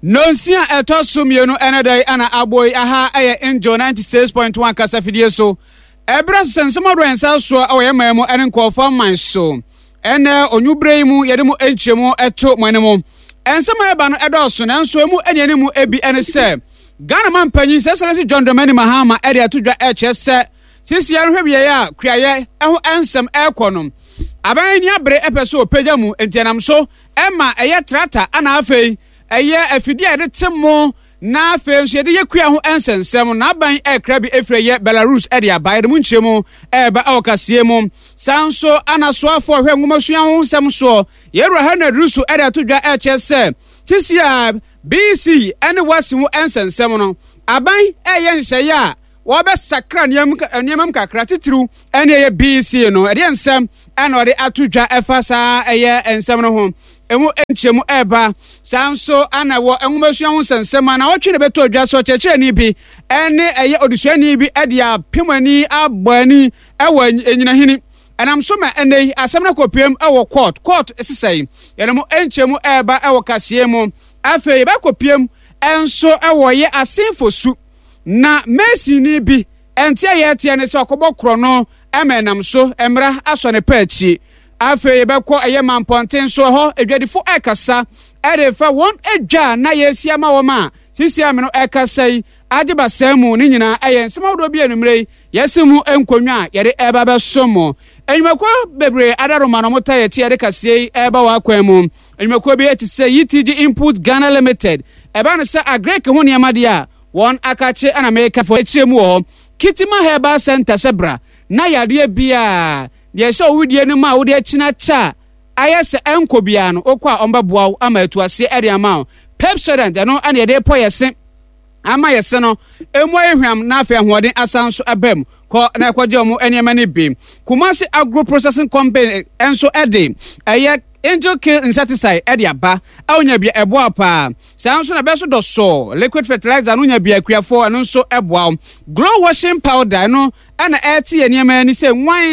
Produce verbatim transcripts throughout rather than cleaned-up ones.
Nonsia etoso mienu enedai ana aboy aha aye Enjo ninety-six point one kasa fidie so ebra sensema do ensa so awoye mamu ene nkofo man so ene onyubrei mu yede mu enchemu eto manemu ensema eba no edoso nanso emu eniane mu ebi ene se Ghana man panyin seselesi John Dramani Mahama ede atodwa eche se sisi ya hwebie ya kriaye eho ensem ekonom aban ni abre epeso opeja mu entianam so ema eye trata ana afei eye afidi ede temo na afei so ede yekua ho ensensem na aban ekra bi efreye Belarus ede abaye mu nchemu eba awkasie mu sanso ana so afo hwe ngomasua ho nsem so yerwa hana rusu ede atodwa eche se tisia B C ene wasi mu ensensem no aban eye nhye ya wo be sakra niam niam kakra titiru ene eye B C no ede ensem ene ode atodwa efasa eye ensem no ho emu enchemu eba sanso ana wo enwumasua ho sensema na wotwe ne beto odwa so cheche ni bi ene eye odusuani bi ede apemani abani ewa enyina hini enam so ma ene asem na kopiem ewo court court esisai yenemo enchemu eba ewo kasie mu afi be kopiem enso ewo ye asenfosu na Messi ni bi entia ye tie ne se okobo kro no emenam so emra aso ne paachi afi be ko eye mamponten so ho edwadifo ekasa edefa won edwa na ye sia ma wo ma sisi ameno ekasai agiba samu ni nyina eye nsema do bi enumre yesimu enkonwa yede eba be somo enwakwa bebre adaroma no mota ye tie de kase eba wa kwemu enwakwa bi etise U T G Input Ghana Limited eba no se agrek ho niamade a won akache ana meka fo echiemu ho Kitima Herbal Center sebra na yade bia ye se owudie no ma wo de achina cha ayese enko bia no okwa ombabua ama atuase ere ama Pepsodent no ane yede poyese ama yese no emu ehwam na afa hoden asanso abam ko na kwaje omo eniema ne bim Kumasi Agro Processing Company enso ede eye Angel Kill Insecticide ede aba awunya bia ebo apa sanso na beso do so liquid fertilizer no nya bia akuafo ano so ebo Glow Washing Powder no ana eti eniema ni se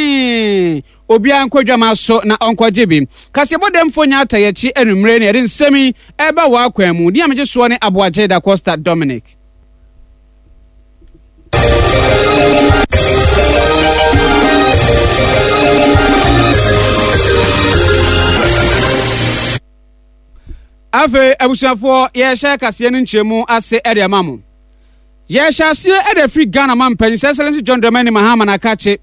nwan obi ankwadwa maso na onkwaje bi kase bodem fonya atayechi enumre ne ere nsemi eba wa akwamu di amje so ne Aboaje da Costa Dominic Ave abusuafo ye sha kase ne nchemu ase ere amamu ye sha ase ere free Ghana man pan Excellency John Dramani Mahama na kache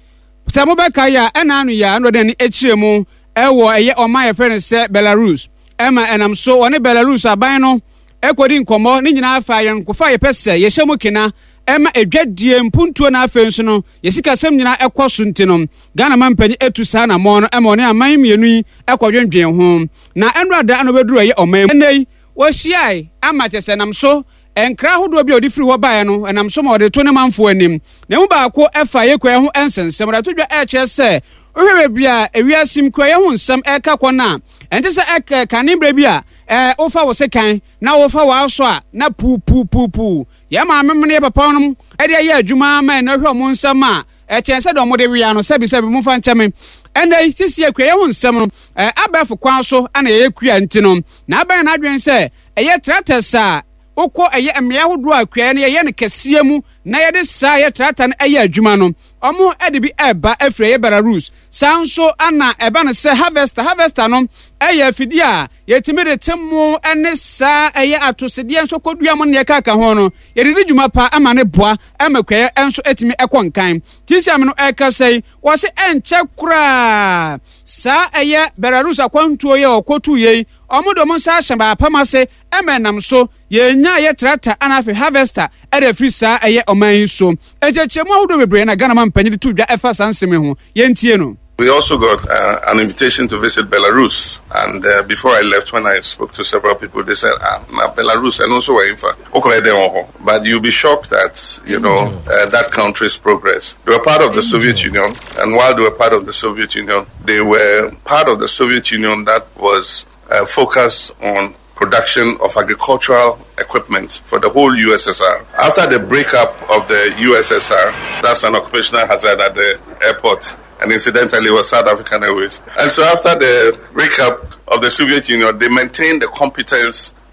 Samu beka ya ena anu ya ando deni echiremu ewo eye oma ye friend se Belarus ema enam so one Belarus aban no ekodi nkomo ni nyina afa ye nkofa ye pese ye hyemu kina ema edwadie mpuntuo na afa nso no ye sika sem nyina ekoso ntino Ghana mampanyi etu sa na mo no ema one aman mienu yi ekodwendwen ho na enrada ano beduru ye omam nei wo hyiai ama chese nam so enkra hodo bi odi firi ho bae no enam so ma ode to ne manfo anim na mu ba ko efa ye kwa ho ensensem ra todwa e kire se ohwe bia ewiasim kwa ye ho nsem eka kona ente se eka kanibra bia eh ofa wo sekan na ofa wa so a na pu pu pu pu ya ma memne papa no e de ye adwuma ma na hwe mo nsem a e chense do mo de wi ano sebi sebi mu fa nchame ende sisi ekwa ye ho nsem no eh abafo kwan so ana ye kua ntino na aban na adwen se eye tratesa okọ eye emia hodo akwa ne ye ne kese mu na ye de sa ye trata na eye adwuma no omo ede bi eba afre ye Belarus sanso ana eba no se harvester harvester no eye afidi a ye timire temu ene sa eye atosede enso kodua mo ne kaka ho no ye de dwuma pa ama ne boa amakwa ye enso etimi ekonkan tisiam no ekasai wo se enche kura sa eye Belarus akwantuo ye okotu ye omodo mo sa hyamba apamase emenam so ye nya ye tractor anafi harvester ere free sa eye oman so ejechemu ahodo bebre na Ghana man panyi to dwa efa sanseme ho ye ntie no. We also got uh, an invitation to visit Belarus, and uh, before I left, when I spoke to several people, they said, ah, nah, Belarus, and also in fact, but you'll be shocked that, you know, uh, that country's progress. They were part of the Soviet Union, and while they were part of the Soviet Union, they were part of the Soviet Union that was uh, focused on production of agricultural equipment for the whole U S S R. After the breakup of the U S S R, that's an occupational hazard at the airport, and incidentally it was South African Airways. And so after the breakup of the Soviet Union, they maintained the competence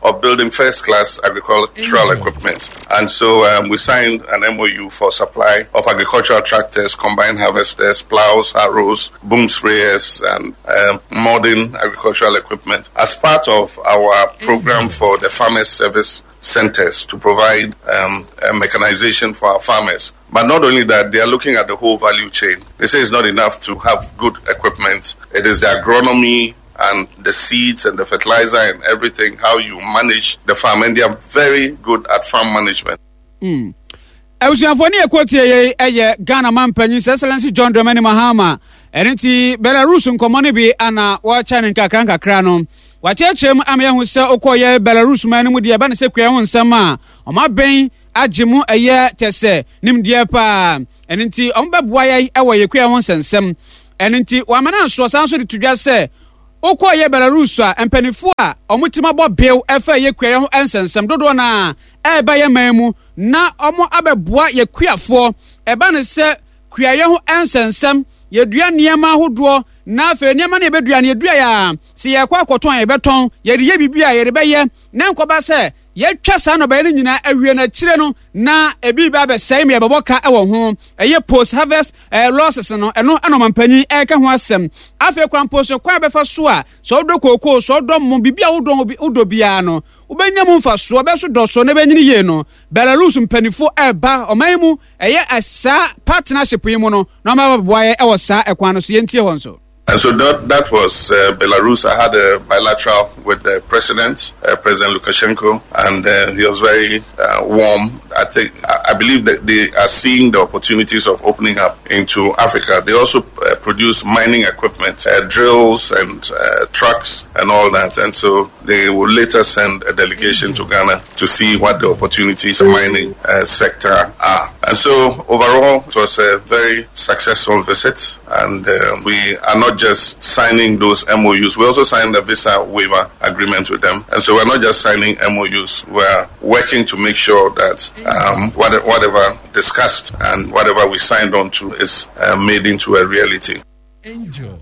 of building first-class agricultural equipment. And so um, we signed an M O U for supply of agricultural tractors, combine harvesters, plows, harrows, boom sprayers, and um, modern agricultural equipment as part of our program for the farmers service centers to provide um, mechanization for our farmers. But not only that, they are looking at the whole value chain. They say it's not enough to have good equipment. It is the agronomy and the seeds and the fertilizer and everything, how you manage the farm. And they are very good at farm management. Mm. Ebusiafoni ekwoti ye eye Ghana mampanyi Excellency John Dramani Mahama enti Belarus nkomone bi ana wa China nkakra nkakra no wachechem ame hu se okoye Belarus man mu de ba ne se kwa hu nsem a omaben agemu eye tese nimde pa enti ombeboa ye ewo ye kwa hu nsensem enti wamana so sanso de tudwa se okoye Belarus a empanifo a omutima bo bew efa ye kwa hu ensensem dodo na e ba ye mamu na omo abeboa ye kuafo eba ne se kuaye ho ensensem ye dua niema hodo na afa niema na ye bedua na ye dua ya se ye kwa akoton ye beton ye de ye bibia ye de beye na nkoba se ye twa sa no ba ye nyina awie na kire no na ebi ba be sai me beboka e wo ho eye post harvest eh, losses no eno eno mampanyi e ka ho asem afa kwampo so kwa be fa so a so do kokoo so do mo bibia wodo wodo bia no ubenya mu mfa so be so do so na benyini ye no Belarus mpanifo eba omanmu eye asa partnership yi mu no na ma boa ye e wo sa ekwan no so ye ntie ho nso. And so that, that was uh, Belarus. I had a bilateral with the president, uh, President Lukashenko, and uh, he was very uh, warm. I think, I believe that they are seeing the opportunities of opening up into Africa. They also uh, produce mining equipment, uh, drills and uh, trucks and all that. And so they will later send a delegation to Ghana to see what the opportunities in the mining uh, sector are. And so overall, it was a very successful visit, and uh, we are not just signing those M O Us, we also signed a visa waiver agreement with them. And so we're not just signing M O Us, we're working to make sure that um, whatever discussed and whatever we signed on to is uh, made into a reality. Angel.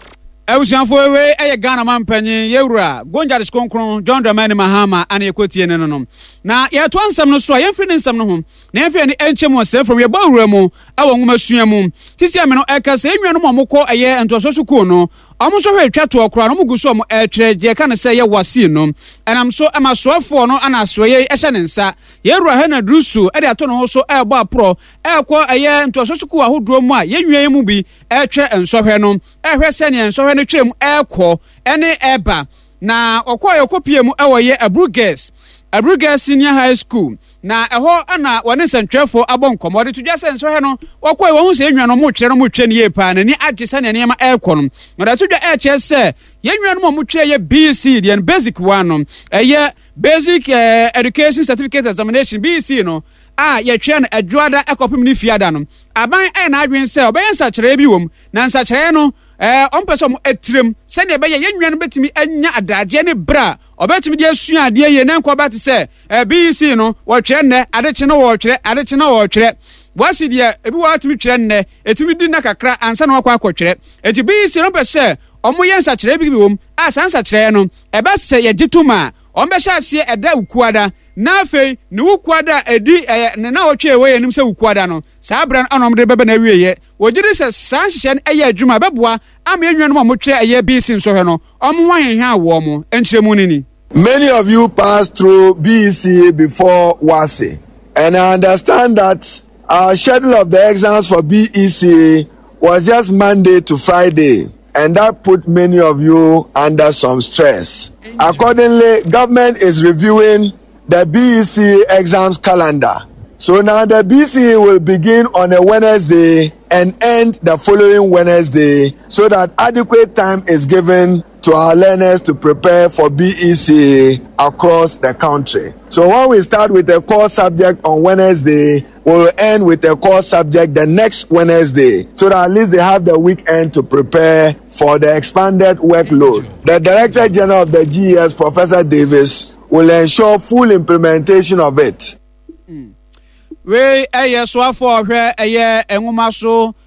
Ebusiafo we eye Ghana mampanyi yewura gonja de skonkron John Dramani Mahama ana ekotie ne no na ye to ansam no so a yemfiri ne nsam no ho na yemfiri ne enchem wose from ye bawura mu awo nwuma sua mu tisia me no ekasa enwanu mo mokọ eye entoso ku no omo so hwe twa to okra no muguso omo etre je ka ne se ye wasi no enam so amasoafo no ana so ye ehye ne nsa yewura ha na drusu e de ato no ho so ebo apro ekọ eye entoso ku ahodo mu a yenwie mu bi etre ensohwe no ehwe se ne ensohwe no twem ekọ ene eba na okọ yekopie mu ewoye Abruges Abruges Senior High School na eho ana wone sentwefo abonkomo de tudwa senso he no wakoi wo hu se enwano mo twere no mo twe ne ye pa na ni agisa ne niam ekon no da tudwa e che se ye enwano mo mo twe ye B C the basic one no eye basic uh, education certificate examination B C no a ye twe na adwoada ekopim ni fiada no aban e na adwen se obeyen sa kire bi wom na nsa kire no eh ompeso mo etrem se ne be ye enwano betimi anya adaje ne bra obetimi de asua ade ye na nkoba te se eh B C no wo twere ne adeche no wo twere adeche no wo twere wasi de ebi wa atimi twere ne etimi di na kakra ansa na wakwa akotwere eti B C no pese omo ye nsa kire bi bi wom a sansa kire no ebe se ye gituma ombe sha ase eda ukuada na afei ne ukuada edi ne na wotwe we yenim se ukuada no saa bran anom de bebe na wieye wogiri se san hye eye adwuma beboa ama enwanu mo motwe eye B C nso he no omo wanhehwa awo mo enchiremu nini. Many of you passed through B E C before W A S I, and I understand that our schedule of the exams for B E C was just Monday to Friday, and that put many of you under some stress. Accordingly, government is reviewing the B E C exams calendar. So now the B E C will begin on a Wednesday and end the following Wednesday, so that adequate time is given to our learners to prepare for B E C across the country. So when we start with a core subject on Wednesday, we'll end with a core subject the next Wednesday, so that at least they have the weekend to prepare for the expanded workload. The Director General of the G E S, Professor Davis, will ensure full implementation of it. Mm. We eye so afọ hwe eye enwuma so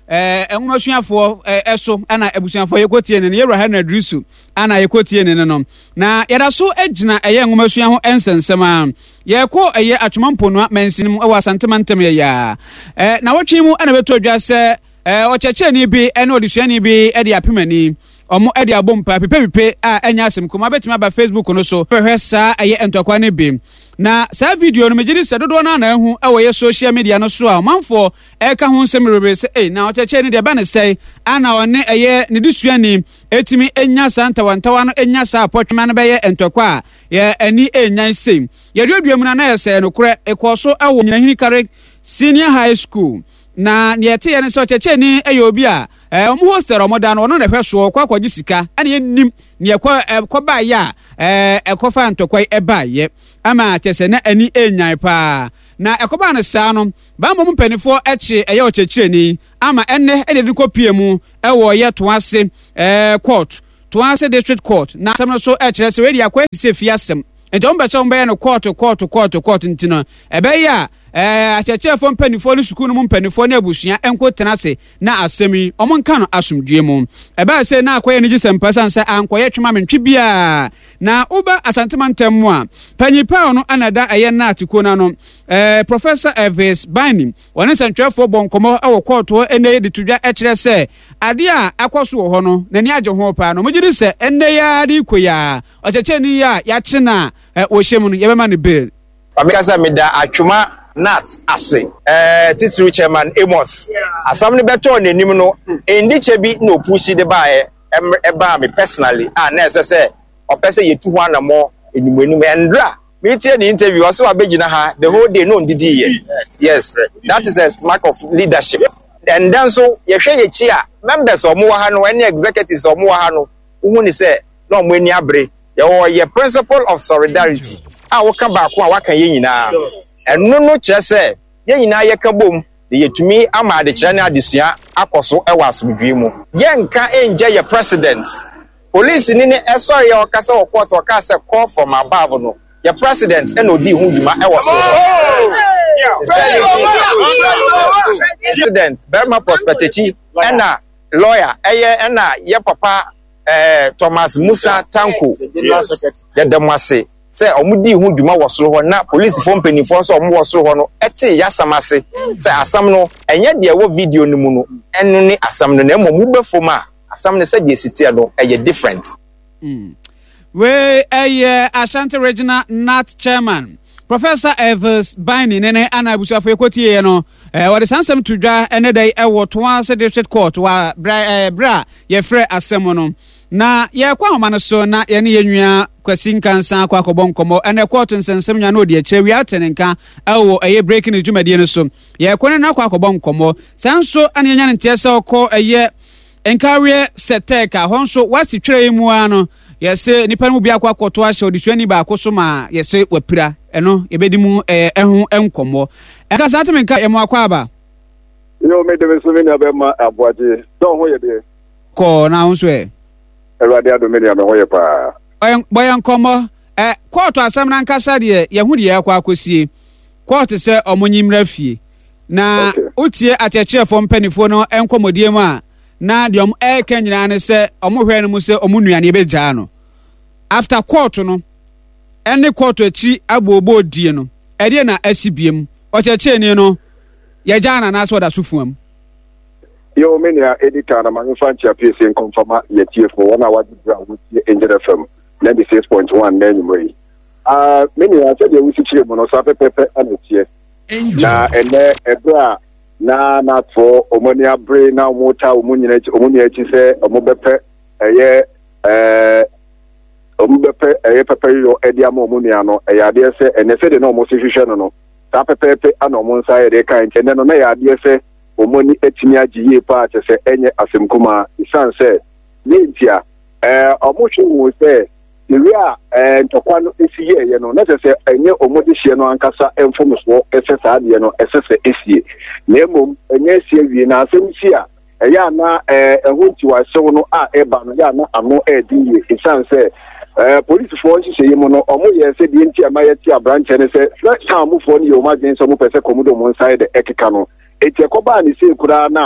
eh enwomasuafo eso ana abusuafo yekotie ne yewra ha na drisu ana yekotie ne no na yada so agina eye enwomasuya ho ensensem a yeko eye atwomampono mansinim e wasantemantam ye ya eh na wotwe mu ana beto adwa se eh ocheche ni bi ene odisuani bi e de apemani omo e de abompa pepepe a enya asem kuma betima ba Facebook no so hwehwesa eye entokwa ne bi na sa video no megiri se dodo na na hu awoye social media no so a manfo e ka ho nsem rebe se eh na ocheche ni de ba ne sei ana one eye ne disuani etimi enya santa wantawa no enya sa apotwema no be ye entokwa ye ani enya sei ye duaduam na na ye se no kure ekoso awo nyinahini kare senior high school na niete ye ne se ocheche ni eye obi a eh omo hostel omoda no no na hweso kwa kwaji sika ana ye nim ne ekwa ekwa ba ya eh ekofa ntokwa e ba ye ama chese na ani enyan pa na ekoba no saa no ba mbom mpanifo eche eye ochechireni ama enne ede de kopie mu ewo ye to ase eh court to ase district court na sam no so echere se we dia kwa se fiasem ento mbe so mbe no court court court court ntino ebe ya eh achechefo mpanifo no sukuu no mpanifo na abusua enko tenase na asemi omo nka no asomdue mu ebe se na akoye ni gisempa sansa ankoye twema mentwe bia na uba asantemantam mu a panyipa no anada aye na atiko na no eh Professor Elvis Bani woni santwefo bonkomo awo koto ene de tudwa ekire se ade a akoso wo ho no nani agye ho pa no mogiri se enne ya de koya ocheche ni ya ya chena wo hyemu no yebema ne bill amekasa meda atwuma nat ase eh titiri chairman Amos asam ne beto nanim no endiche bi no pushi de bae e ba me personally ah na ese opese yetu ho anamo enimenu endra me tie the interview also abegina ha the whole day no ndidi ye yes that is a mark of leadership and then so ye hwe ye chi a members omo ha no any executives omo ha no hu ni se no mo ani abre ye wo ye principle of solidarity ah wo ka ba ko a waka ye nyina enu no kire se ye nyina ye ka bom de yetumi ama ade kire na adesua akoso e wasomdwe mu ye nka enje ye president police ni ne eso ye okasa wo court okasa call from above no your president and odi hu duma e wo so president Berma Prospectechi ena lawyer eye ena ye papa eh Thomas Musa Tanko ye demase say omudi hu duma wo so ho na police fo mpanifo so omo wo so ho no ete yasamase say asam no enye de wo video no mu no enu ni asam no na emo mu befo ma asam ne say de sitia no eye different mm. We a Ashanti Regional N A T Chairman Professor Elvis Bani nene ana abusuafo ekotie no eh wode sansem tudwa ene dai ewo to ase district court wa bra bra ye frɛ asem no na ye kwa homa no so na ye ne yenwia kwasi nkansa kwa akobonkomo ene court nsensem nya na odi akyɛ wi atenenka ewo eye breaking the jumadie no so ye kone na kwa akobonkomo sanso ane nya ne ntese okɔ eye enkawe seteka honso wasi twere mu ano yese nipa mu bia kwa akoto ahye odisuani ba akoso ma yese wapira eno yebedi mu ehu enkomo eka sate menka yemo akwa aba yo me de so me na be ma aboaje don ho ye de ko na honso e erade adomeni ame ho ye pa oyen boyan komo eh koto asam na nkasa de ye hu de yakwa akosie koto se omonyimra fie na otie atechefo mpanifo no enkomodie mu a na de om e kanyina ne se omohwe no mu se omunuane e beja no after court no ene court achi abobo die no e de na asibiem ocheche ni no ye jana na so da sufuam yo menia editor na manfa ntia pese nkonfama ye tiefo wona wadi bra wuti Angel F M ninety-six point one na nyumre ah menia se de wuti chire mo no so pepepe anetie na ene ebra na na for omonia brain na mota omunyina omunyina chi se omobepe eye eh omobepe eye pepe yo edia ma omunia no eye ade se ene se de no mo sehwehwe no no ta pepepe ana omonsa ye de kan ene no na ye ade se omoni etimi agiye pa che se enye asemkuma isan se lentia eh omohwe wo se iri a eh ntokwa no esiye ye no na se enye omodi hye no ankasa emfomso ese saade no ese se esie nemom enye esie wie na asemsi a eya na eh ehunti wa sewo no a eba no ya na ano ediye isan se eh police for hye yemo no omo ye se die ntia ma ye tia branch ne se na mu fo ni yo ma gen so mu pese komodo mo inside ekeka no eti ekoba ni se kura na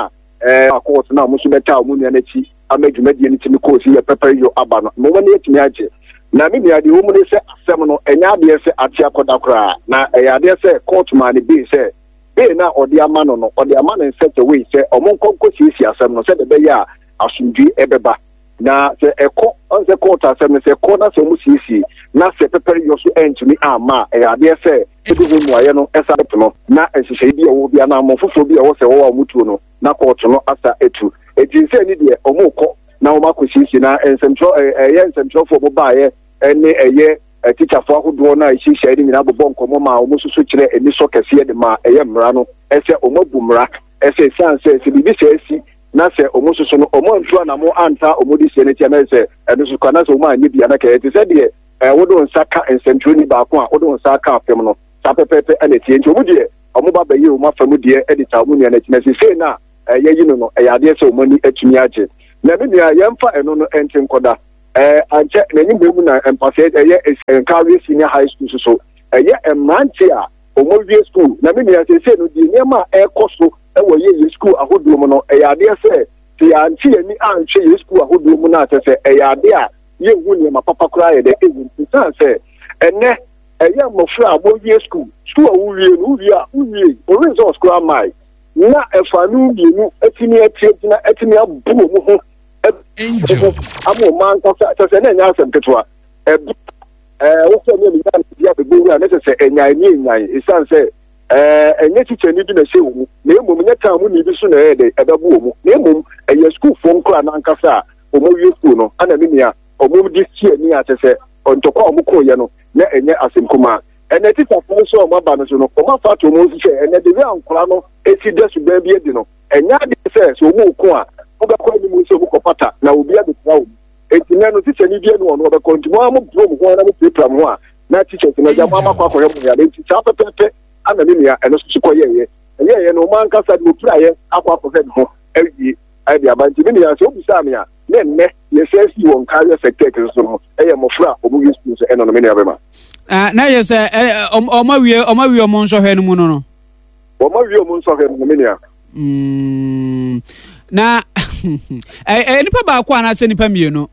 eh court na mo so beta mo nua na chi amadwumadi ni timi course ye pepper yo aba no mo wani etimi age na me nua de wo mu ne se asem no enya de se ate akoda kra na eya de se court man be se be na odi ama no no odi ama no set away se omo nkonko sisi asem no se de be ya asundwi ebeba na se eko on se court asem se ko na se mu sisi na se pepper yo so entimi ama eya de se ebi wo mu aye no esa de no na ehihye bi wo bia na mo fofo bi wo se wo wa mutuo no na court no asa etu etinse ni de omo ko na omo akosisi na ensentro eye ensentro fo bo baaye ene eye teacher fo ahodo na ehihye ni na bobɔ nkomo ma omo susu kire eni so kese de ma eye mra no ese omo bu mra ese sanse se bibi se esi na se omo susu no omo ntua na mo anta omo di se ne tia na se eno su kana so omo anyi bia na ka eti se de eh wodo nsaka ensentro ni ba ko a wodo nsaka afem no sa pepepe ene tie nti omo de omo ba ba yi omo afam de editor omo ni na tina se se na eh yi no no eh ade se omo ni atumi age na me nua yemfa eno no enti nkoda eh anche na nyi mu na empase eh encourage senior high school so eh emranche a omo wie school na me nua se se no di niam a ekoso e wo ye school ahodo mu no eh ade se ti anche ni anche ye school ahodo mu na se eh ade a ye hu ni ma papa kura ye de ewu ntan se ene eh mofra mo wie school school a wo wie no wie a wo wie o results kura mai na efanu bienu etimi etina etimi abu mu ho angel amo man ka se na nya asem ketwa eh eh wo se me ya bia be bo na se se enya ni enya isan se eh enye chiche ni bi na se wo na emom nya ta mu ni bi so na e de ebebu mu na emom eye school fo nkra na nkasa o mo wie school no ana me nia o mo di sie ni ate se ontokwa o mo ko ye no na enye asem kuma ene tita fo so o ma ba no so no o ma fa to mo si che ene de wi ankora no eti desu ba bi edi no enya de se so mo ko a o be ko ni mo so ko pata na obi ade trawo eti na no tita ni bi no no be ko ntimo am bro mo ho na mo prepare mo a na teacher ti na ja ma ma kwa ko mo ya de ti cha pepepe ana ni nia ene so ko ye ye ye ye no man ka sa de pura ye akwa ko fe ho ewi ai dia ba nti ni ya so bi sa me a ne ne ye se si won career sector so no e ye mo fra o mo use so eno no me na be ma ah na ye se o ma wie o ma wie o mo nso hwe no mu no no o ma wie o mo nso hwe no me nia mm na eh eh nipa ba kwa na se nipa mienu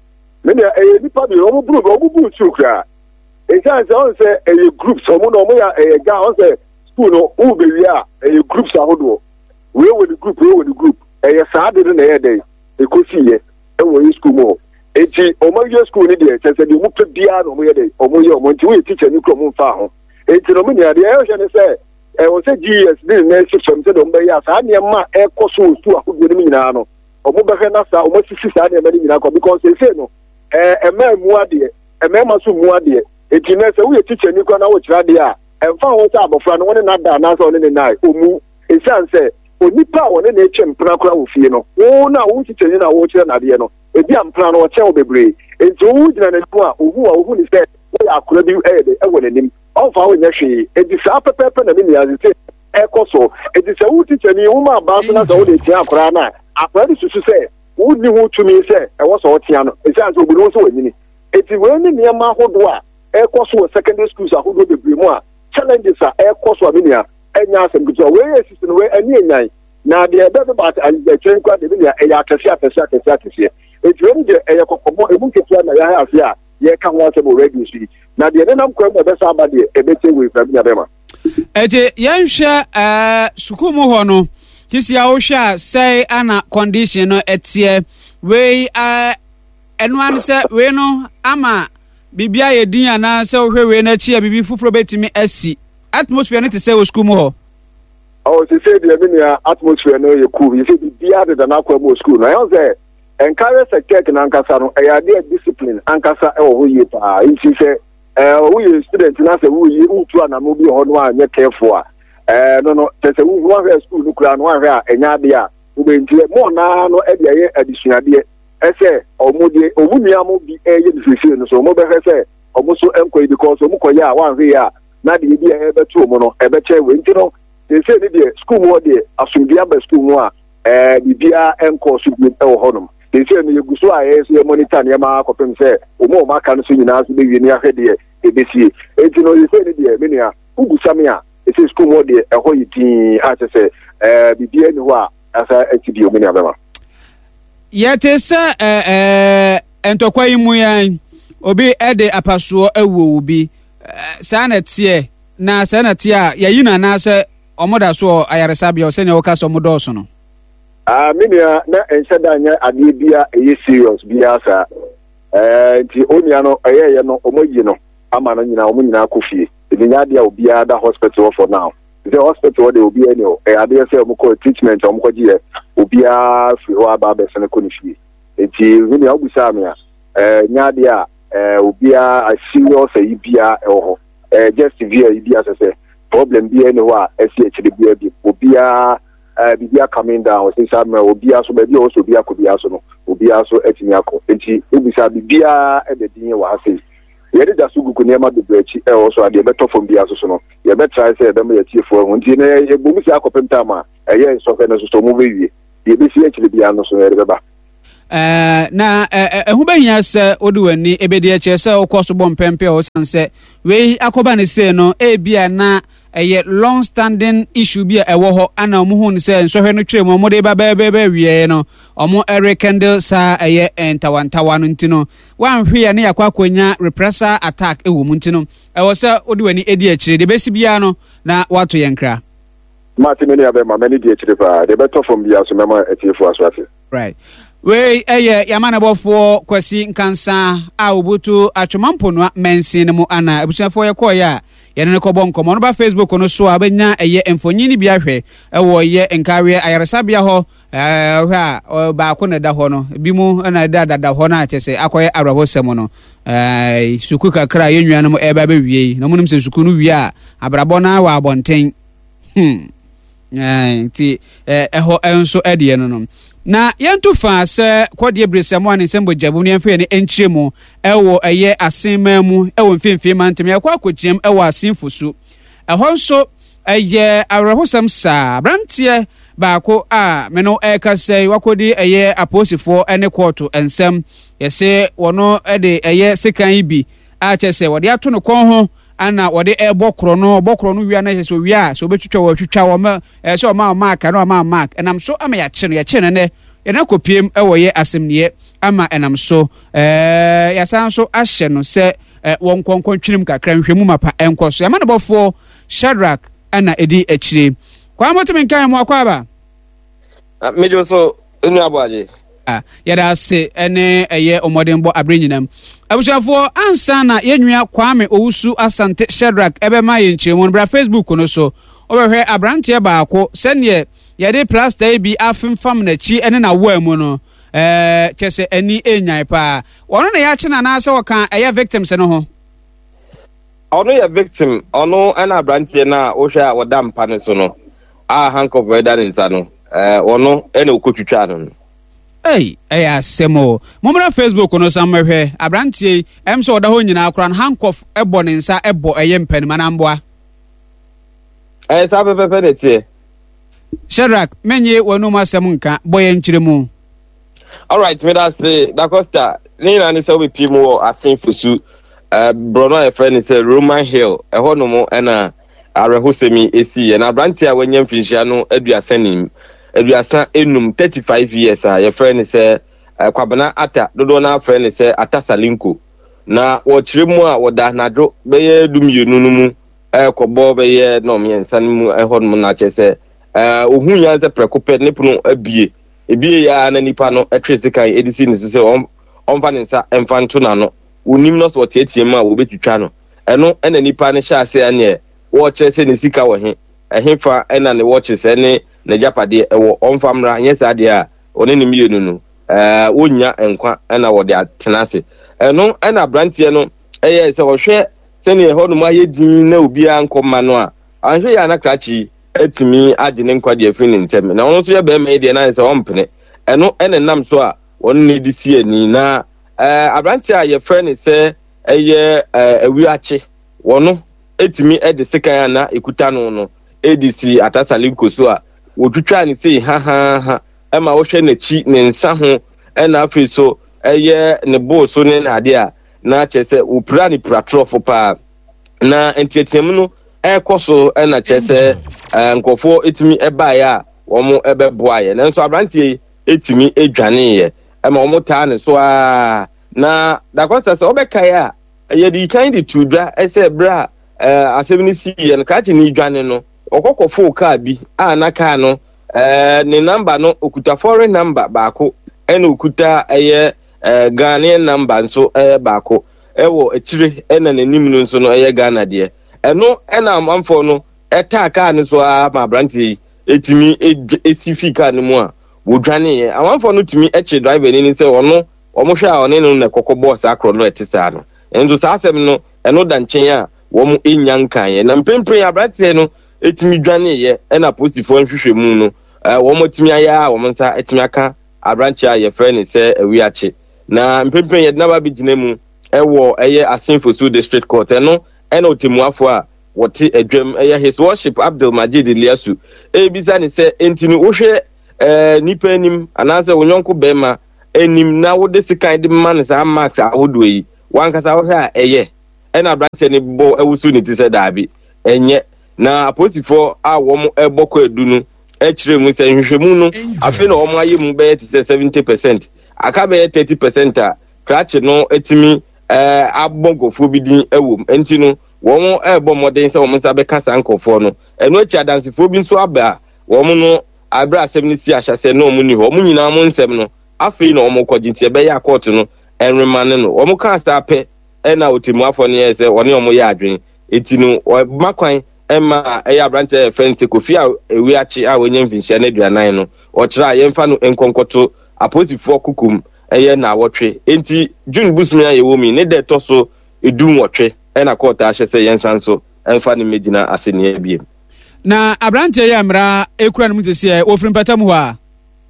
me nia eh nipa bi o mo bru o mo bu tu kra e san se on se eh groups o mo no mo ya eh ga on se school no u be wi a eh groups ahodo we we the group we we the group eh sa de na ye dey e ko si ye e wo school mo eti o mo ye school ni de se se de mo pe bia no mo ye dey o mo ye o mo nti we teacher ni ko mo fa ho eti no mo nia de e o se ne se e o se G S ni na se fam se do mba ya sa ne ma e ko so stu ahodo ni nyina no o mo be he na sa o mo sisi sa ne ma ni nyina ko because e se no eh e ma mu ade e ma ma so mu ade eti na se we teacher ni ko na wo kira de a e fa ho sa abofra no woni na da na so ne nai o mu e san se onipa woni na eche mpra kora wo fie no wo na wo teacher ni na wo kira na de no ebi ampra no wo che wo bebre enti wo gina na ku a ohu a ohu ni se wo akora bi e de e wo nanim o fa wo nya hwe edi sa pepepe na mi ya se e koso edi se wo teacher ni wo ma ba so na so wo de tia akora na akora di susu se wo ni ho tumi se e wo so wo tia no e san so obu no so wanyini eti we ni ne ma hodo a e koso secondary schools a hodo bebre mu a challenges a e koso a mi nia enya asem gutso we yes no we ani enyan na de ebe be bat a train kwa de bi ya e ya kase akase akase akase e train de e yakokomo e mu ketua na ya afi a ye ka ho asem already shi na de ne nam kwa mo be sa ba de e be te we fa nya be ma eje yenhwe eh suku mu ho no kisi a wo hwe say ana condition no etie we eh eno an se we no ama bibia ye din ana se wo hwe we na chi a bibi fufuro betimi asi atmosphere no te say wo school mu ho oh se say de me nia atmosphere no ye cool you say bibia de na kwa mo school na yo say encourage sector na ankasa no e ya de discipline ankasa e wo ho ye pa nti se eh wo ye student na se wo ye utu ana mo bi ho no anya careful a eh no no te se wo ho school no kura no ahwe a enya de a wo be nti mo na no e de ye adisuade e se omudie omunia mo bi e ye disisi no so mo be se omo so enko because omo koye a wan hwe a na de bi e beto mo no e be che we nti no they say the school mo de asumdia ba school mo a eh bibia enko so bi e wo honom they say no yeguso a e so monitor ne ma akopem se omo o maka no so nyina so be wi ni ahwe de e besie enti no they say the menia ugusame a e say school mo de e ho yitin a che se eh bibia ni ho a asa etibi omini abema yete se eh eh entokwa yimu yan obi ede apasuo ewo obi saa na tie na saa na tie a yayi na na se omoda so ayaresabia o se ne o ka so modo so no ah minia na enshada anya ade bia eye serious bia sa eh nti onia no eye ye no omoyi no ama no nyina omo nyina akofie enya ade a obi ada hospital for now the hospital dey obi any o e ade say omo ko treatment omo ko giye obi a fi ho aba be se ne ko ni fie nti minia obusa me a eh nya ade a eh obi a serious e bia e ho eh just severe e bia se problem bi any ho a esi e chiri bia bi obi a Uh, bibia coming down since I'm obia so baby also bia ko bia so no obia so etimi akọ enti obisa bibia e de din wa ase ye de dasu gugu ne ma de brechi e also ade beto from bia so so no ye be try say dem ye tiefo ho nti ne ye bomu si akopenta ma e ye so fe no so mo bewie ye be si ekile bia no so ye be ba eh na ehu behia se oduwani ebedi eche se okoso bompempe o sanse we akoba ne se no e bia na eye long standing issue bia ewo ho ana omo hu ne se nsohwe no twem omo de ba ba ba wie no omo rekindle sa eye entawantawa no ntino wanhwe ya ne yakwa akonya repressor attack ewo mu ntino ewo se oduwani edi ekire de besi bia no na wato yenkra mati meni abe ma meni di ekire pa de beto from bia so mema etiefo aswate right we eye yamana bofo kwasi nkansa a obutu atwomamponwa mensin mu ana ebusuafo ye koya yene ne kobo nkomo no ba Facebook no so abenya eye emfonyini bia hwe ewo ye nkawe ayaresabia ho eh hwa ba ko ne da ho no bi mu na da da ho na achese akoye arabosem no eh suku kakra ye nnuanum e ba ba wie no munum se suku no wie a abrabo na wa abonten hm eh ti eh ho enso edie no no na yentu fa se kwode ebresemo ani sembo jabu ne mfe ne enchiremu ewo eye asenmamu ewo mfimfim mantem yakwa akochiem ewo asenfosu eho nso eye awrehosam sa brantie baako a meno ekasei wakodi eye aposifo ene koto ensem yese wono ede eye sekan ibi a chese wode ato no kon ho ana wode ebokro no bokro no wia na yese wia so betwitwa wa twitwa wo ma e so ma mark na ma mark enam so ama ya kye ya kye ne ena kopiem ewoye asemnie ama enam so eh ya san so ahye no se won konkon twirim kakra nhwemu mapa enkoso ya manabofo Shadrack ana edi akire kwa motem nkan mo akwa ba mejo so enu abaje ah yada se ene eye omodembo abrenyinam abusuafo ansa na yenwia Kwame Owusu Asante Shadrack ebe ma yenchemu bra Facebook no so obehwe abrantie baako sene yede plaster bi afemfam na chi ene na wa mu no eh kese ani enyan pa wono na ya chena na ase woka eye victims no ho ono ya victim ono ana abrantie na wo hwa woda mpa ne so no a handcuff weda ne nsa no eh wono ene okotwitwa no Hey, hey, asemo. Momra Facebook no samhwe abrantie em so oda ho nyina akora handcuff ebo ne nsa ebo eye mpani manamboa. Eh sabe pepe de tie. Shadrack, menye wonu masem nka boye nkyiremu. All right, me that say Da Costa, ni na ni se we pi mu asin fusu. Eh Bruno e friend say Roman Hill, e ho no mo e na arehosemi esi na abrantie a wanyam finhia no aduasanim. Aduasa enum thirty-five years a your friend say kwabana ata dodo na friend say ata salinko na wo kyeremu a woda nadro beye dumienu no mu e kobo beye no miensa mu e hon mu na chese eh ohun ya ze prekope ne punu abie ebie ya na nipa no etrese kan edisi ne so se on onfa ne nsa emfanto na no onim no so tietie mu a wo betwitwa no eno ena nipa ne sha ase ane wo chese ne sika wo he ehemfa ena ne wo chese ne na japade ewo onfamra nyesa ade a one ne mienu no eh wonya enkwa na wode atenase eno na brantie no eye se wo hwe se ne ho no ma yedin na obi ankoma no a anhwe ya na krachi etimi ade ne nkwa de afini ntem na ono so ye be ma de na se wompene eno ene nam so a won ne di sie ni na eh abrantie a ye friend se eye awiache wono etimi ede sekan na ekuta no no edisi atasalinko so a wotwitwa ni sei ha ha ha ema wo hwe na chi ne nsa ho ena afi so eye ne bo so ne na ade a na chese upra ni pratrofo pa na entietiem no ekoso ena chese nkofo etimi eba ya wɔn ɛbɛboa yɛ nanso aberanteɛ etimi edwane yɛ ɛma wɔn taa ne so aa na dakosa sɛ ɔbɛkae a ɛyɛ de kan de tu dwa ɛsɛ bra ɛɛ asɛm ne si yɛ no krakye ne dwane no ɔkɔkɔfo kaa bi a na kaa no ɛɛ ne namba no okuta foreign number baako ɛna okuta ɛyɛ ɛɛ Ghanaian number nso ɛyɛ baako ɛwɔ akyire ɛna n'anim no nso no ɛyɛ Ghana deɛ ɛno ɛna amanfo no ɛtaa kaa no so a ma aberanteɛ etimi esi fi kaa no mu a wodwane yɛ amanfo no tumi ɛkye driver ni sɛ ɔno ɔmo hwɛ a ɔne no na kɔkɔ bɔɔs akoro no ɛte saa no nso saa asɛm no ɛno da nkyɛn a wɔn enya nkan yɛ na mpempem aberanteɛ no etimi dwane yɛ ɛna posifoɔ nhwehwɛ mu no ɛɛ wɔn etimi ayɛ a wɔn nsa etimi aka aberanteɛ a yɛfrɛ ne sɛ awiakye na mpempem yɛ de naba bi gyina mu ɛwɔ ɛyɛ Asinfosu district court ɛno ɛna otemuafo a wɔte adwam ɛyɛ his worship Abdul Majid Eliasu ebisa ne sɛ enti no wohwɛ ɛɛ nipa anim anaasɛ wonyɔnko bɛrima anim na wode sikan de ma ne saa marks ahodoɔ yi wankasa wohwɛ a ɛyɛ ɛna aberanteɛ ne bɔ ɛwusu ne ti sɛ daabi ɛnyɛ na apolisifoɔ a wɔn ɛbɔ kɔ edu no ɛkyerɛ mu sɛ nhwehwɛmu no afei na wɔn ayɛ mu bɛyɛ te sɛ seventy percent aka bɛyɛ thirty percent a krakye no etimi ɛɛ abɔ nkɔfoɔ bi din ɛwɔ mu nti no wɔn ɛbɔ mmɔden sɛ wɔn nsa bɛka saa nkɔfoɔ no ɛno akyi adansifoɔ bi nso aba a wɔn no abere asɛm no si ahyɛsɛ na wɔn ni hɔ wɔn nyinaa wɔn nsɛm no afei na wɔn kɔgye nti ɛbɛyɛ akɔɔto no ɛnrema ne no wɔn kaa saa pɛ ɛna otemuafo no yɛ sɛ wɔne wɔn yɛ adwene eti no ɔma kwan ɛma ɛyɛ aberanteɛ yɛ fɛn sɛ kofi a ewi akyi a wɔnyɛ mfinhyia no aduanan no ɔkyerɛ a yɛmfa no nkɔnkɔto apolisifoɔ kukum ɛyɛ na awɔtwe enti June busumi a yɛwɔ mi ne dɛ ɛtɔ so edum wɔtwe ɛna kɔɔta ahyɛ sɛ yɛnsa nso ɛmfa ne mmegyina ase nea ebiem na aberanteɛ yɛ mmara ekura no mu te sɛ ofiri mpatam hɔ a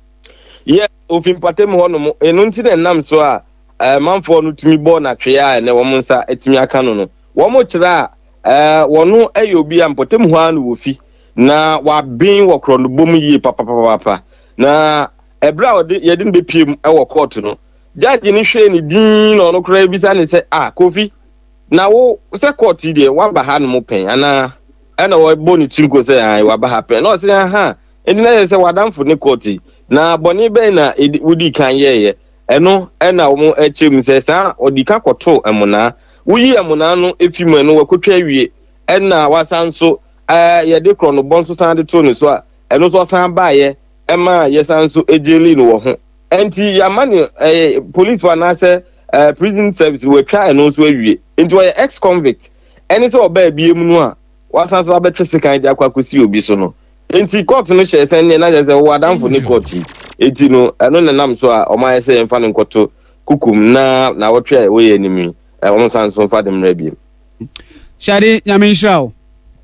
yɛ ofiri mpatam hɔ no mo eno nti na nam so a manfoɔ no tumi bɔ na twe a ɛnɛ wɔn nsa etumi aka no no wɔn kyerɛ a ɛɛ wɔn ɛyɛ obi a mpatam hɔ a no wɔ fi na wabɛn wɔ korɔ no bom yie papapapapa na ɛbrɛ a wɔde yɛde no bɛpiem ɛwɔ court no judge ne hwɛ ne din na ɔno koraa ebisa ne sɛ ah Kofi na wo sɛ court yi deɛ waba ha no mo pɛn ana ɛna wɔbɔ ne tinko sɛ ah waba ha pɛn na ɔsɛ aha ɛdi na yɛ sɛ wadamfo ne court yi na bɔne bɛn na wodi kan yɛyɛ ɛno ɛna wɔn ɛkyerɛ mu sɛ saa ɔdi ka kɔto ɛmona woyi ɛmona no efi mu ɛno wɔkɔtwa awie ɛna wasan so ɛɛ yɛde korɔ no bɔ nso san de to ne so a ɛno nso ɔsan baayɛ ɛma yɛsan nso egyeli no wɔ ho ɛnti yɛama ne ɛɛ police anaasɛ ɛɛ prison service wɔatwa ɛno nso awie nti wɔyɛ ex convict ɛne sɛ ɔbaa ebie mu no a wasan so abɛtwe sekan de akɔ akɔsi obi so no nti court no hyɛ sɛ ne na yɛ sɛ wɔ adamfo ne court yi eti no ɛno ne nam so a ɔmo ayɛ sɛ yɛmfa ne nkɔto kukum na na wɔtwe a wɔyɛ anim yi ɔmo san so mfa de mmerɛ biem hyɛde nyame nhyira wo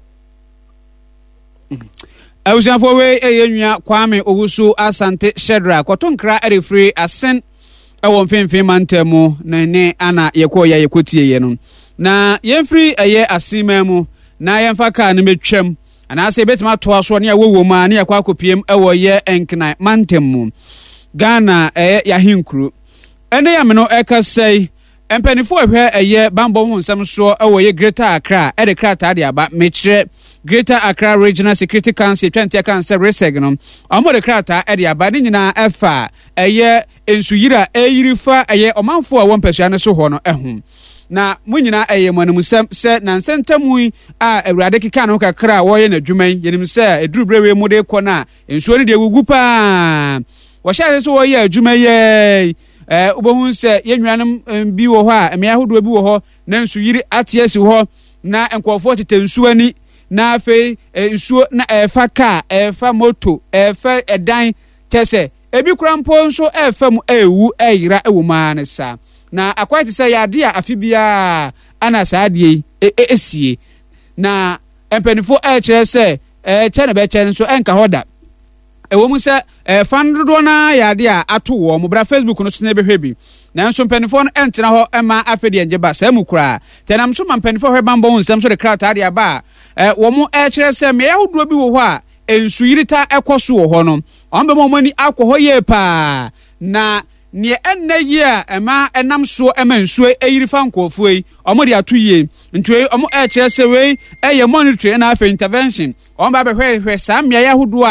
awusiafoɔ wei ɛyɛ nua Kwame Owusu Asante Shedra kɔto nkra ɛrefiri asen ɛwɔ mfimfin mantam mu na ne ana yɛkɔ yɛ yɛkɔtie yɛ no na yɛmfiri ɛyɛ asima mu na yɛmfa kaa no metwam anaasɛ yɛbɛtumi atoa so ne yɛwɔ wɔ mu a ne yɛkɔ akɔpiem ɛwɔ yɛ ɛnknan mantam mu Ghana ɛyɛ yahenkuro ɛne yɛ me no ɛka sɛi mpanyinfoɔ ɛhwɛ ɛyɛ bambɔ ho nsɛm soɔ ɛwɔ yɛ Greater Accra ɛde krataa de aba mekyerɛ Greater Accra Regional Security Council twenty cancer reseg no ɔmo de krataa ɛde aba ne nyinaa ɛfa ɛyɛ nsuyira ɛyiri fa ɛyɛ ɔmanfoɔ a wɔn mpɛsua no so hɔ no ɛho na mo nyinaa ɛyɛ mo anum sɛm sɛ na nsɛntamu yi a awurade keka no kakra a wɔyɛ n'adwuma yi yɛnim sɛ eduru brewe mu de kɔ na nsuo no de gugu paa wɔhyɛ sɛ wɔyɛ adwuma yɛ eh obohu sɛ yennuanom bi wɔ hɔ a mmea hodo bi wɔ hɔ na nsuyiri ate asi hɔ na nkɔfoɔ tete nsuo ani na afei nsuo na ɛfa kaa ɛfa moto ɛfa ɛdan kyɛsɛ ebi kura mpo nso ɛfa mu ewu ɛyira ewu maa ne sa na akwate sɛ yade a afi bia ana saadie esie na empanifo ɛkyerɛ sɛ ɛkyɛ na bɛkyɛ nso ɛnka hɔ da ewo mu sɛ fan dodo na yade a ato wɔ mo bra Facebook no so na behwɛ bi nanso mpanifo no ɛntena hɔ ɛma afɛde ɛnge ba sɛ mu kura tenam so mpanifo hwɛ bambɔ ho nsɛm so de krataa de aba a wɔ mo ɛkyerɛ sɛ me yahodo bi wɔ hɔ a ensuyirita ɛkɔ so wɔ hɔ no ɔmbɛ mo mani akɔ hɔ yɛ paa na ne ɛnna yi a ɛma ɛnam so ɛma nsuo ɛyiri fa nkɔfoɔ yi ɔmo de ato yie ntuo ɔmo ɛkyerɛ sɛ wei ɛyɛ monitoring na afɛ intervention ɔmo ba bɛhwɛ hwɛ saa mmea yahodo a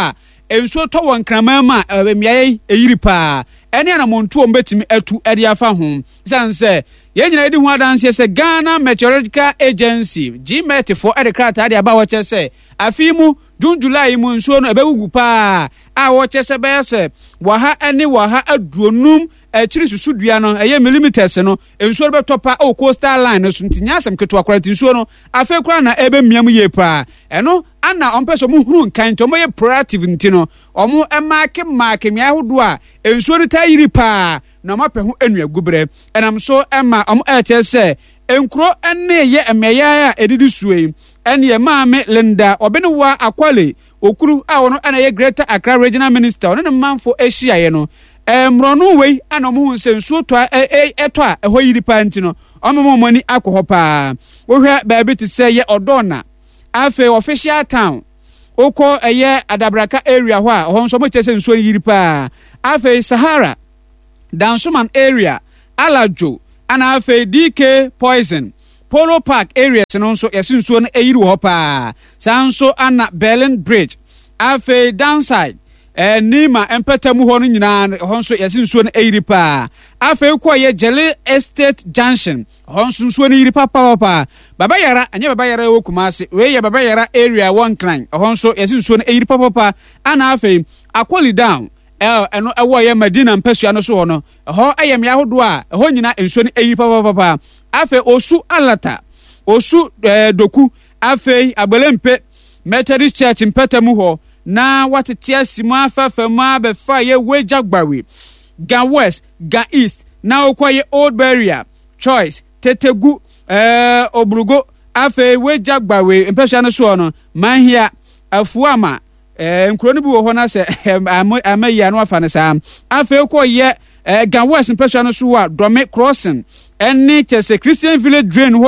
ensuo to won kraman ma emiaye eyiri pa ene na montu ombetimi atu ede afa ho sanse ye nyina edi ho adanse se Ghana Meteorological Agency G M E T for ede krata ade aba wo chese afimu June July mu nsuo no ebewugu pa a wo chese be se waha ene waha aduonum achiri susudua no eye millimeters no ensuo be topa o coastal line no so ntinya asem keto akwara nsuo no afa kura na ebe miam ye pa eno ana ompeso mu huru nkan to moye proactive ntino omo emake make mi ahodo a ensuo ri tayiri pa na mape ho enu agubre enam so ema omo eche se enkro ene ye emeya a edidi suei ene ye maame Linda Obenwa Akwale okuru a wono ana ye Greater Accra Regional Minister ono ne manfo ehia ye no emrono wei ana omo hunse nsuo to eto a eho yiri pa ntino omo mo mani akoho pa wo hwe ba bi ti se ye Odona afe official town oko eye Adabraka area ho a ho nso mo chese nsuo yiri pa afe Sahara Dansoman area Alajo ana afe D K Poison Polo Park area no nso yesi nsuo no eyiri ho pa sanso ana Berlin Bridge afe downside eh Nima empetamu ho no nyina ho nso yesi nsuo no eyiri pa afe ko ye Jele Estate Junction ho nso nsuo no yiri pa pa pa baba yara anya baba yara wo Kumase we ye baba yara area one clan ho nso yesi nsuo no eyiri pa pa pa ana afe Akwali down eh eno ewo ye Medina mpesua no so ho no ho ayem ya hodo a ho nyina nsuo no eyiri pa pa pa afe Osu Alata Osu eh, Doku afe Agbelempe Methodist Church mpetamu ho na watete asima afafama be fa ye Wejagbawe Ga West Ga East na okwaye Old Barrier Choice Tetegu eh Obrugo afe Wejagbawe mpesua no so no Manhia Afuama eh nkro no bi wo ho na se amayi anu afa ne sa afe ko ye eh Ga West mpesua no so wa Dome Crossing eni chese Christian Village drain ho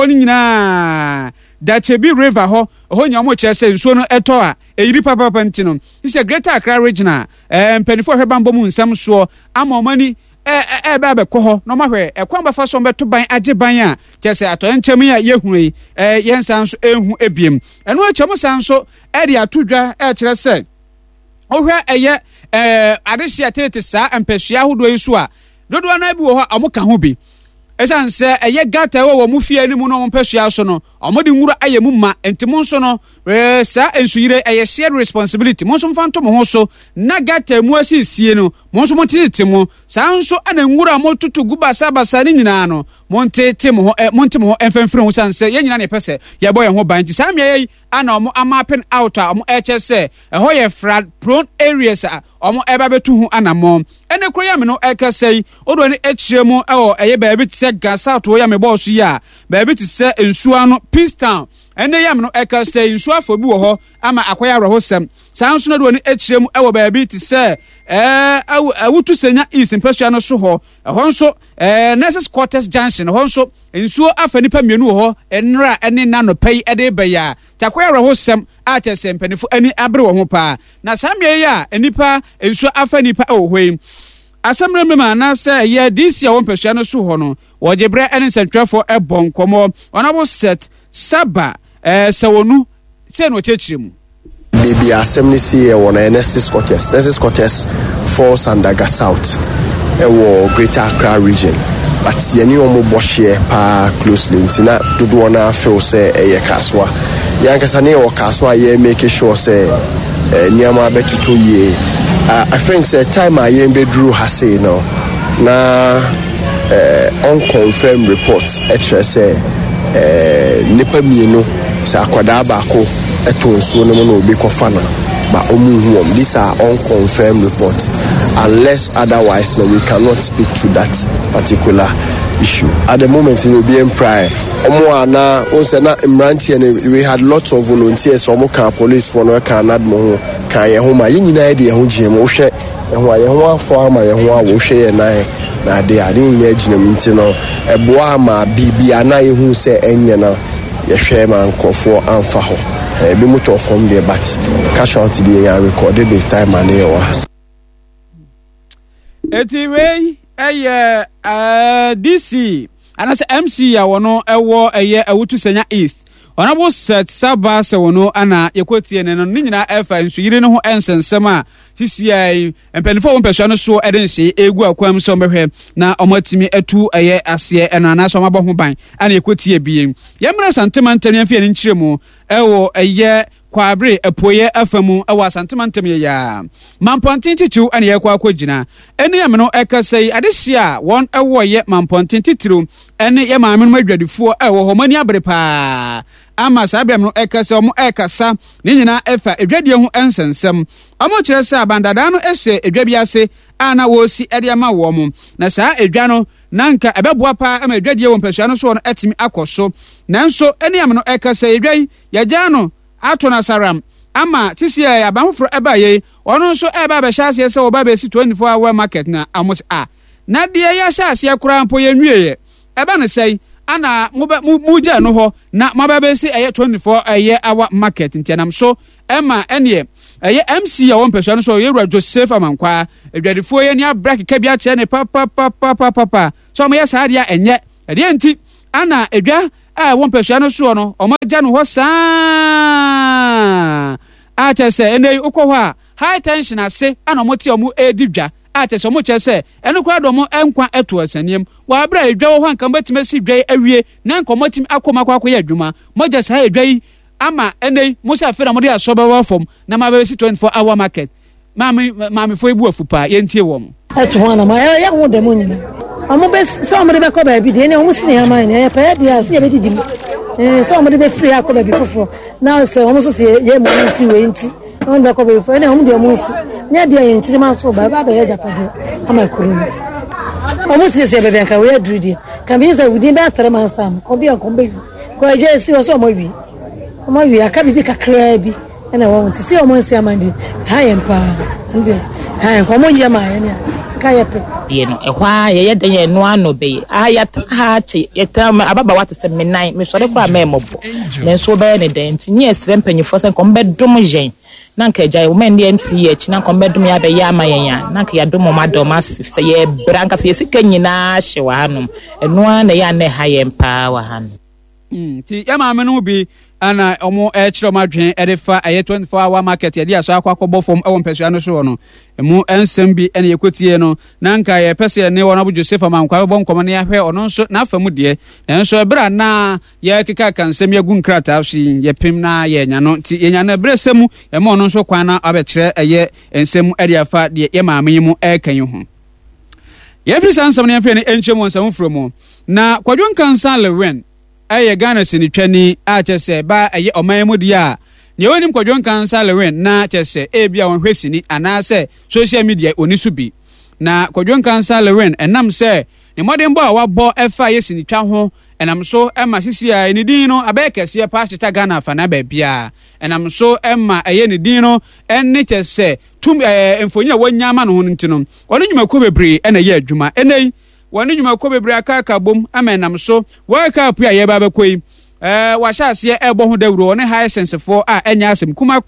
nyina Dachebi River ho ho nyamo chese nsuo no eto a eyiri papa pantino ise Greater Accra Regional eh mpanifo hwebambo mu nsam so amomani eh eh ba be ko ho no mahwe ekwan ba fa so beto ban age ban a chese atoyencham ya yehu yi eh yensan so ehu ebiem eno acham san so e de atodwa e kire se ohwe eye eh adehia tete sa empesua hodo yi so a dodo na bi wo ho amoka ho bi esan se eye gata wo wo mu fie ni mu no mpesua so no omodi nwura aye mu ma entimo so no eh sa ensuyire eye shared responsibility mo so mfanto mo ho so na gata mu asisie no mo so motete mo sa nso ana nwura mo tutu guba sabasa ni nyina no mo ntete mo ho mo ntete mo ho enfenfere ho san se ye nyina ne pese ye boy ho ban ti sa me ye ana omo amapen out a omo eche se eho ye flood prone areas a omo eba betu hu anamo ene kro ya me no ekasei odo ne echiremu ewo eye ba bi tse gasa to ya me boss ya ba bi tse ensuo no Peace Town ene ya me no ekasei ensuo afo bi wo ho ama akwaya roho sem sanso no do ne echiremu ewo ba bi tse eh awutu senya East mpesua no so ho eho nso eh Nurses Quarters Junction ho nso ensuo afa nipa mienu wo ho enra ene na no pai ede ba ya takwaya roho sem a chese mpanifo ani abre wo ho pa na samye ya enipa ensuo afa nipa e wo hwem asamre mema na se ye this year won pesua no so ho no wo jebre ene setwefo e bon komo onabo set saba eh sewonu se no chechiremu baby assembly see won Nurses Quarters Nurses Quarters falls under Ga South e wo Greater Accra region but ye ni omo bohye pa closely ntina dodo na feel say e ye kaswa yankasa ne wo kaswa ye make sure say niama betutu ye I think say time I am bedru hase no na unconfirmed reports etre say nipa mienu sa akwada baako eto nsuo no no obi kofana ba omuhuom. These are unconfirmed reports. Unless otherwise, no, we cannot speak to that particular issue. At the moment, it will be in prior. We had lots of volunteers. Police for no can add more. Can you home? You need idea who Jim Oshe and why you want farmer, you want Oshe and I. Now they are in the a boama bibi and I who say Enyana, Yashema and Kofo and Faho. Be motor from there, but cash out the and recorded the time and it was. Anyway, a uh D C and as M C I wano ewo eye awutu senya East. Onabo set saba se wono ana yekwoti ene no nyina efa nsuyire ne ho ensensem a sisi ai empenifo wo mpesua no so eden se egu akwam so mbehwe na omatimi atu eye ase eno na so mabɔ ho ban ana ekotie bie yemra santema ntani afie ne nkyiremu ewo eye kwabre epoye afamu ewa asantema ntem ye ya mampontin titu ana ye kwa akogina ene yam no ekasai adehia won ewo ye mampontin titru ene ye maame no adwadefuo ewo homani abrepa ama sabiam no ekasa omo ekasa ne nyina efa adwadie ho ensensem omo kire sa bandada no ehye adwabiase ana wosi ede ama wo mo na saa adwa no nanka ebeboa pa ama adwadie wo mpesua no so no etimi akoso nanso ene yam no ekasa adwai yagya no ato na saram ama tisi ya abamfro eba ye ono nso eba be hyase se oba be si twenty-four hour market na amos a na de ya hyase akura mpo ye nwie eba ne sei ana mugya no ho na maba be si eye twenty-four hour market ntianam so ema ene eye M C ya won peso no so ye wura Joseph Amankwa edwadefo ye ni abrak ka bia che ne pa pa pa pa pa pa so mo ye sa dia enye ede enti ana edwa a won peso no so no omagya no ho saa a chese ene ukwo ha high tension ase ana omoti omu edidwa a chese omu chese ene kwa do mo enkwa eto asaniem wa abra edwa ho anka batima si dwa awie na nka omotim akoma kwa kwa adwuma mogya saa edwa yi ama ene musa fera mo de asoba wa fom na ma be si twenty-four hour market mami mami fo ebu afupa ye ntie wo mo eto ho na ma ya ho de mo nyina omo be so mo de be ko ba bi de ne omo si ya ma ne ya pa dia si ya be didi eh so mo de be free akọ ba bi fofo na se omo so si ye mo si we nti omo be ko ba fo ne omo de omo si nya dia ye nchiri ma so ba ba ba ya japade ama kuru omo si se be be kan we aduru di kan bi se wudi be atare man sam ko bi an be ko adwe si o so mo wi omo wi aka bi kakra bi na wo nti si omo si amandi ha ye mpa ndi ha ko mo ye ma ye ne ka ye pe ye no e kwa ye ye den ye no ano be a ya ha che ye tam ababa wat se me nine me sore kwa me mobo ne so be ne den nti nye sre mpanyifo se ko mbe dom jen na nka gya wo men D M C H na ko mbe dom ya be ya ma yen ya na nka ya dom ma dom asif se ye branka se ye sika nyina hye wa hanom eno na ya ne ha ye mpa wa hanom mm ti ya ma me no bi ana omo e chiro madwen e defa aye twenty-four hour market ye dia so akwakobo fom e won pesua no so no emu ensem bi ene yekotie no na nka ye pese ne wona bu Joseph Amankwa bo nkomo ne ahwe ono nso na afamu de enso ebra na ye keka kansem ye gun krata afsi ye pim na ye nya no ti ye nya na ebra semu e mo ono nso kwan na abekire eye ensem e dia fa de ye maame mu e kan ho ye firi sansam ne afwe ne enchemu nsam fromo na kwadwon kansa lewen aye Ghana sinitwani a chese ba aye oman mu dia ne wonim kwadwon kansa lewen na chese e bia won hwesini anase social media onisu bi na kwadwon kansa lewen enam se ne modern bo a wabo efa ye sinitwa ho enam so ema sisi a ne din no abekese pa chita Ghana fa na ba bia enam so ema aye ne din no enne chese tum emfonyi a wanyama no ho ntino ono nyumako bebre ena ye adwuma enei wani nyuma ko bebre aka bom amenam so wa ka pu aye ba bekoi eh wa hyase ebo ho dawuro ne high sense for a enya asem kuma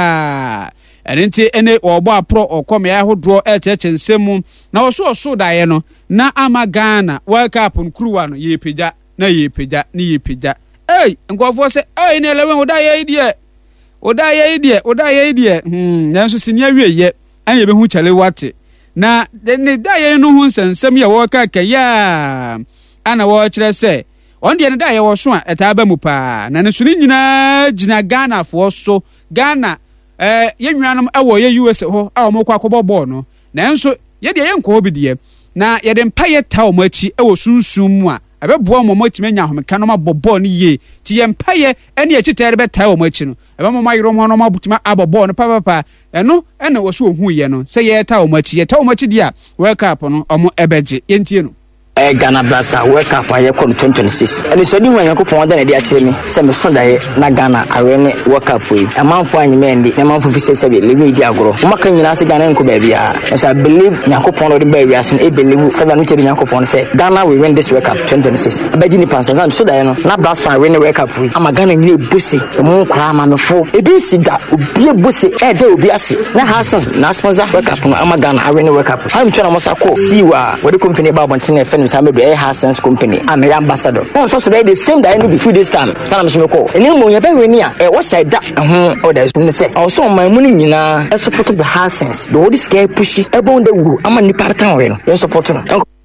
kura enti ene obo apro okome ya hodo e cheche nsemu na oso oso dae no na ama Ghana wa ka pu nkruwa no ye pegya na ye pegya ni ye pegya eh nkofo se eh ne lewen odaye idie odaye idie odaye idie hmm nanso sinia wieye anya be hu chale wate na ne daye no hu nsensem ya wo ka ka ya ana wo kire se on de ne daye wo so a etaba mu pa na ne so ni nyina gina Ghana fo so Ghana eh yenwanom ewo ye U S ho a wo kwakobọ ball no nanso ye de ye nko obi de na ye de mpa ye ta o machi ewo sunsun mu a abeboa mo matime nya homeka no mabobọ ni ye ti ye mpa ye ene ye chitere be ta o machi no ebe mo mayiro ho no mabutima abobọ no papa papa eno ena wo so ohu ye no se ye ta o machi ye ta o machi dia World Cup no omo ebeje ye ntie no eh Ghana Blaster World Cup aye kon twenty twenty-six eni so di wan yakopon da na dia kire mi se me so da ye na Ghana arene World Cup we amanfo anyime ndi na amanfo fi se se be lewi di agoro maka nyina se Ghana nko ba bia so I believe yakopon do ba wi ase e believe se Ghana chebi yakopon se Ghana we win this World Cup twenty twenty-six abaji ni pansa san so da ye no na Blaster arene World Cup we ama Ghana nyine busi mo kwara ma me fo ebi si da obi busi e da obi ase na Hassan na sponsor World Cup no ama Ghana arene World Cup I'm trying to mosako siwa we the company ba bonten e some be Hasen's company. I'm an ambassador. Oh, so today the same day before this time. Some of call. And you know, very near. What said that? Oh, there's no say. Also, my money, you know, I support the Hasen's. The old scare pushy about the woo. I'm a new part of you support them.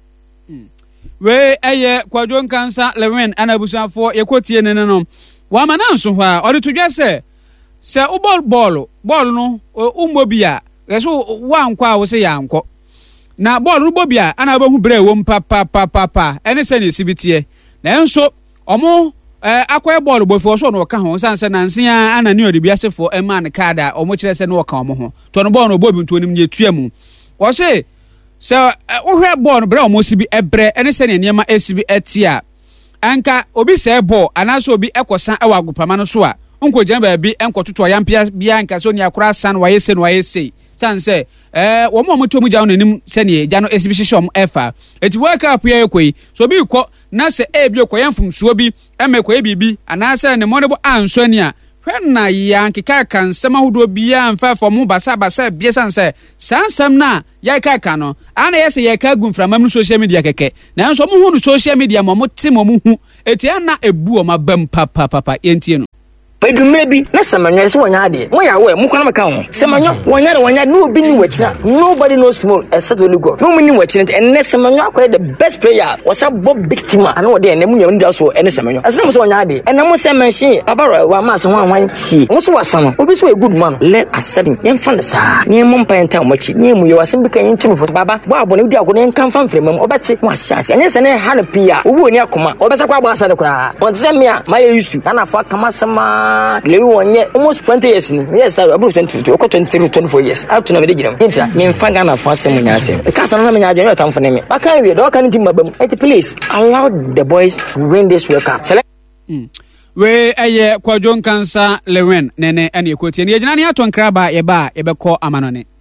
We a quadron cancer, Levin, and Abusa for a quotidian. No, one man answer why, or to just say, Sir, O ball ball, ball no, or umbobia. There's one qua was a young co. Now, ball rubobia, and I won't break one papa, papa, papa, and it's any C B T. Then so, or more, acquire ball before so no count, Sans and Ancia, and I knew the bias for a man carda, or much less than no come. To an born or bobbing to him near Triamu. Or say, so, oh, have born, bro, must be a bre, and it's any near my S B etia. Anka, obi say ball, and also be equasan our Gupamanosoa. Uncle Jemba be uncle to Yampia Bianca Sonia Crassan, why say, why say. San say, eh, one moment to me down in him, Seni, Jano exhibition efa. It work up here, quay, so be caught, Nasa Abio Quayam from Swobi, and make way be, and I say, and the monable Aunt Sonia. When na Yankee can some who do be and far for Mubasa Basa, Biasan say, San Sam na, Yaka cano, and I say Yaka from social media keke. Now some who social media, Mamotimo, Etiana a boo, my bum papa papa, Entino. But maybe not some man is one idea. Why are we Mukana account? Some man, one other one, no being watching. Nobody knows more except the logo. No meaning watching it, and less man, the best player was a Bob Bictima. I know they and them also any summer. As long as one idea, and I must say, machine about one mass and one wine tea. Also, was some, obviously a good man. Let us seven young fun, sir. Near Mumpa and Town, much near you are simply paying two for Baba. Bob, when you don't come from him, or better, was chance, and yes, and a hundred Pia, who will near Kuma, or better, Quabasa, or Zemia, my used to, and I fuck Kamasama. Leon yet almost twenty years. Yes, I about twenty to twenty to twenty four years. Up to no video. Inter, me fangana for some when I say. Because I'm not going to come for me. I can't be a dog and team of the police. Allow the boys to win this World Cup. Select. We a quadron cancer, Lewen, Nene, and your quote. And you're not to crab by a bar, a call Amanone.